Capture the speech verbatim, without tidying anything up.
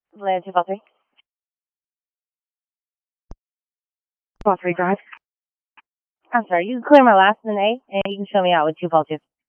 Land two four three. Four three drive. I'm sorry, you can clear my last and A, and you can show me out with two four two.